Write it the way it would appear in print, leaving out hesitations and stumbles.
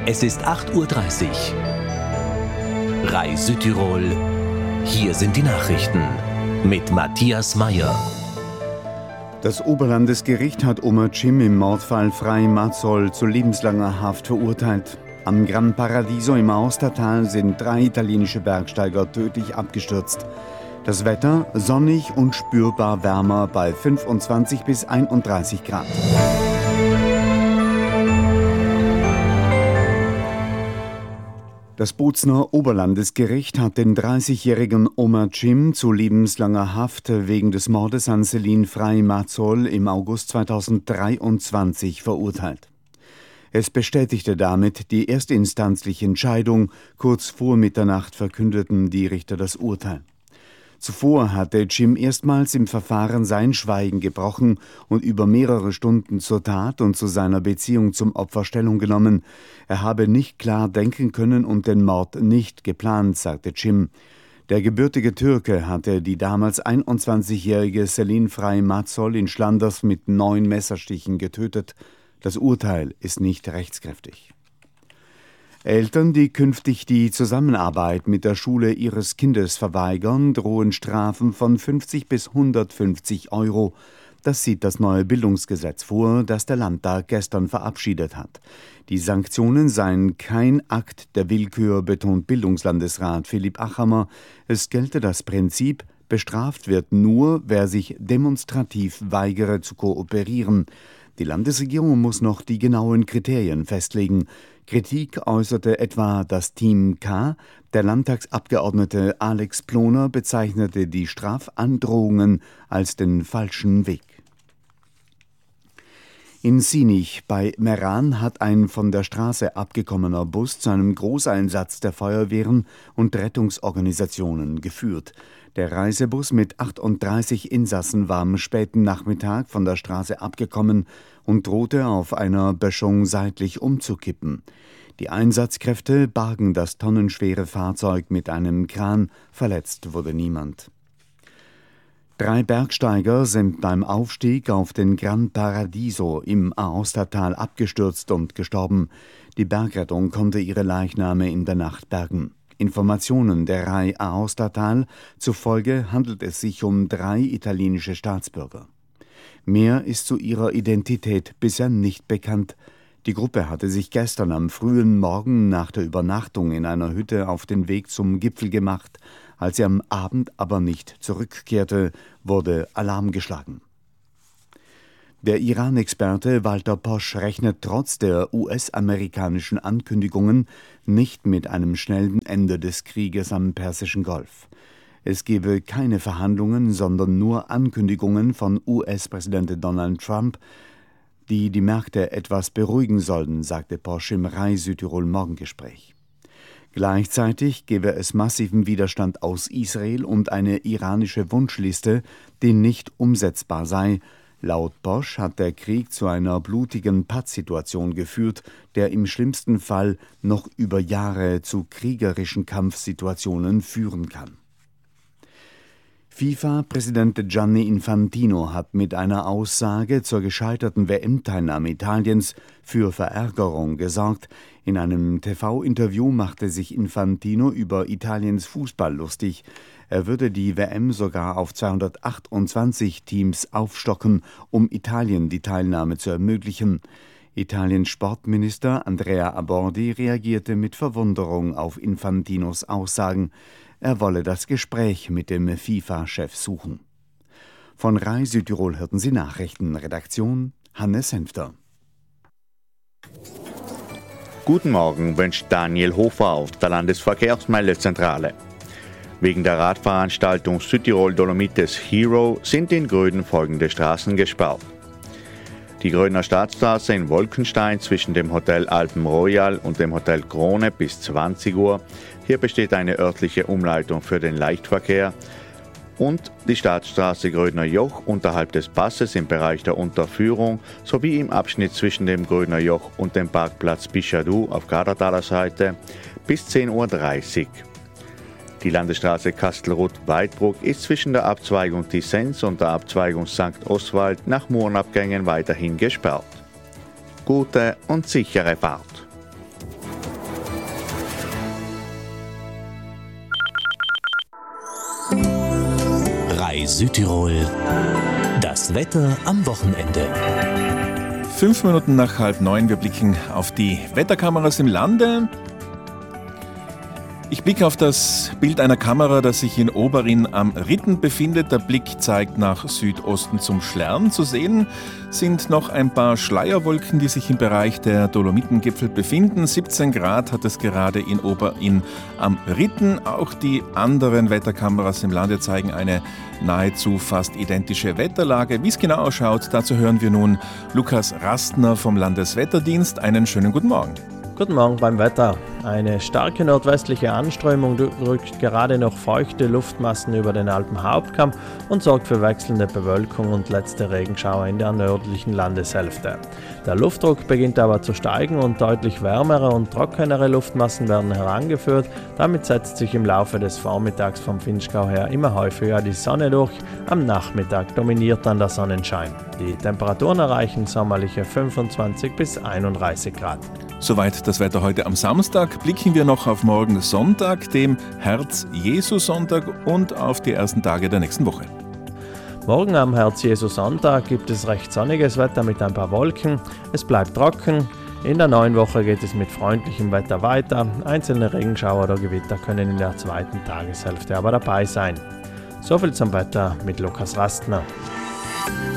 Es ist 8:30 Uhr. RAI Südtirol. Hier sind die Nachrichten mit Matthias Meyer. Das Oberlandesgericht hat Omar Cim im Mordfall Frei Mazzol zu lebenslanger Haft verurteilt. Am Gran Paradiso im Aostatal sind 3 italienische Bergsteiger tödlich abgestürzt. Das Wetter sonnig und spürbar wärmer bei 25 bis 31 Grad. Das Bozner Oberlandesgericht hat den 30-jährigen Omar Cim zu lebenslanger Haft wegen des Mordes an Céline Frei Mazzol im August 2023 verurteilt. Es bestätigte damit die erstinstanzliche Entscheidung. Kurz vor Mitternacht verkündeten die Richter das Urteil. Zuvor hatte Cim erstmals im Verfahren sein Schweigen gebrochen und über mehrere Stunden zur Tat und zu seiner Beziehung zum Opfer Stellung genommen. Er habe nicht klar denken können und den Mord nicht geplant, sagte Cim. Der gebürtige Türke hatte die damals 21-jährige Céline Frei Mazzol in Schlanders mit 9 Messerstichen getötet. Das Urteil ist nicht rechtskräftig. Eltern, die künftig die Zusammenarbeit mit der Schule ihres Kindes verweigern, drohen Strafen von 50 bis 150 Euro. Das sieht das neue Bildungsgesetz vor, das der Landtag gestern verabschiedet hat. Die Sanktionen seien kein Akt der Willkür, betont Bildungslandesrat Philipp Achammer. Es gelte das Prinzip, bestraft wird nur, wer sich demonstrativ weigere zu kooperieren. Die Landesregierung muss noch die genauen Kriterien festlegen. Kritik äußerte etwa das Team K. Der Landtagsabgeordnete Alex Ploner bezeichnete die Strafandrohungen als den falschen Weg. In Sinich bei Meran hat ein von der Straße abgekommener Bus zu einem Großeinsatz der Feuerwehren und Rettungsorganisationen geführt. Der Reisebus mit 38 Insassen war am späten Nachmittag von der Straße abgekommen und drohte auf einer Böschung seitlich umzukippen. Die Einsatzkräfte bargen das tonnenschwere Fahrzeug mit einem Kran, verletzt wurde niemand. 3 Bergsteiger sind beim Aufstieg auf den Gran Paradiso im Aostatal abgestürzt und gestorben. Die Bergrettung konnte ihre Leichname in der Nacht bergen. Informationen der RAI Aostatal zufolge handelt es sich um 3 italienische Staatsbürger. Mehr ist zu ihrer Identität bisher nicht bekannt. Die Gruppe hatte sich gestern am frühen Morgen nach der Übernachtung in einer Hütte auf den Weg zum Gipfel gemacht. Als sie am Abend aber nicht zurückkehrte, wurde Alarm geschlagen. Der Iran-Experte Walter Posch rechnet trotz der US-amerikanischen Ankündigungen nicht mit einem schnellen Ende des Krieges am Persischen Golf. Es gebe keine Verhandlungen, sondern nur Ankündigungen von US-Präsident Donald Trump, die die Märkte etwas beruhigen sollten, sagte Posch im RAI Südtirol Morgengespräch. Gleichzeitig gebe es massiven Widerstand aus Israel und eine iranische Wunschliste, die nicht umsetzbar sei. Laut Posch hat der Krieg zu einer blutigen Pattsituation geführt, der im schlimmsten Fall noch über Jahre zu kriegerischen Kampfsituationen führen kann. FIFA-Präsident Gianni Infantino hat mit einer Aussage zur gescheiterten WM-Teilnahme Italiens für Verärgerung gesorgt. In einem TV-Interview machte sich Infantino über Italiens Fußball lustig. Er würde die WM sogar auf 228 Teams aufstocken, um Italien die Teilnahme zu ermöglichen. Italiens Sportminister Andrea Abordi reagierte mit Verwunderung auf Infantinos Aussagen. Er wolle das Gespräch mit dem FIFA-Chef suchen. Von RAI Südtirol hörten Sie Nachrichten. Redaktion Hannes Senfter. Guten Morgen, wünscht Daniel Hofer auf der Landesverkehrsmeldezentrale. Wegen der Radveranstaltung Südtirol Dolomites Hero sind in Gröden folgende Straßen gesperrt. Die Grödner Stadtstraße in Wolkenstein zwischen dem Hotel Alpen Royal und dem Hotel Krone bis 20 Uhr. Hier besteht eine örtliche Umleitung für den Leichtverkehr. Und die Stadtstraße Grödner Joch unterhalb des Passes im Bereich der Unterführung sowie im Abschnitt zwischen dem Grödner Joch und dem Parkplatz Bischadu auf Gardertaler Seite bis 10:30 Uhr. Die Landesstraße Kastelruth-Weidbruck ist zwischen der Abzweigung Tissens und der Abzweigung St. Oswald nach Murenabgängen weiterhin gesperrt. Gute und sichere Fahrt. Südtirol. Das Wetter am Wochenende. 5 Minuten nach 8:30. Wir blicken auf die Wetterkameras im Lande. Ich blicke auf das Bild einer Kamera, das sich in Oberinn am Ritten befindet. Der Blick zeigt nach Südosten zum Schlern. Zu sehen sind noch ein paar Schleierwolken, die sich im Bereich der Dolomitengipfel befinden. 17 Grad hat es gerade in Oberinn am Ritten. Auch die anderen Wetterkameras im Lande zeigen eine nahezu fast identische Wetterlage. Wie es genau ausschaut, dazu hören wir nun Lukas Rastner vom Landeswetterdienst. Einen schönen guten Morgen. Guten Morgen beim Wetter. Eine starke nordwestliche Anströmung drückt gerade noch feuchte Luftmassen über den Alpenhauptkamm und sorgt für wechselnde Bewölkung und letzte Regenschauer in der nördlichen Landeshälfte. Der Luftdruck beginnt aber zu steigen und deutlich wärmere und trockenere Luftmassen werden herangeführt. Damit setzt sich im Laufe des Vormittags vom Vinschgau her immer häufiger die Sonne durch. Am Nachmittag dominiert dann der Sonnenschein. Die Temperaturen erreichen sommerliche 25 bis 31 Grad. Soweit das Wetter heute am Samstag. Blicken wir noch auf morgen Sonntag, dem Herz-Jesu-Sonntag, und auf die ersten Tage der nächsten Woche. Morgen am Herz-Jesu-Sonntag gibt es recht sonniges Wetter mit ein paar Wolken. Es bleibt trocken. In der neuen Woche geht es mit freundlichem Wetter weiter. Einzelne Regenschauer oder Gewitter können in der zweiten Tageshälfte aber dabei sein. Soviel zum Wetter mit Lukas Rastner.